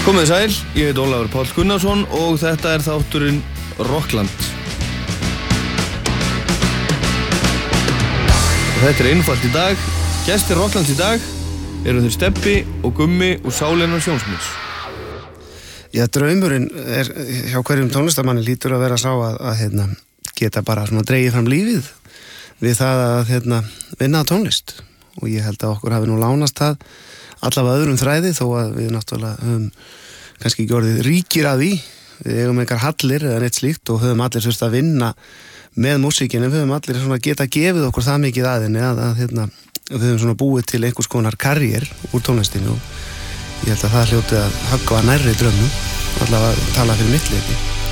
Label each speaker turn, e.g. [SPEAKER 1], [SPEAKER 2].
[SPEAKER 1] Komið sæl, ég heit Ólafur Páll Gunnarsson og þetta þátturinn Rockland. Og þetta einfalt í dag. Gestir Rocklands í dag eru þeir Stebbi og Gummi úr Sálinnar Sjónsmíðs.
[SPEAKER 2] Já, draumurinn hjá hverjum tónlistarmanni lítur að vera sá að geta bara svona dregið fram lífið við það að vinna að tónlist. Og ég held að okkur hafi nú lánast það allavega öðrum þræði, þó að við náttúrulega höfum kannski ekki orðið ríkir að því. Við eigum einhver hallir eða neitt slíkt og höfum allir þurft að vinna með músíkinu. Við höfum allir svona geta gefið okkur það mikið aðinni að við höfum svona búið til einhvers konar karriér úr tónlistinu og ég held að það hljóti að höggva nærri draumnum, allavega tala fyrir mitt leyti.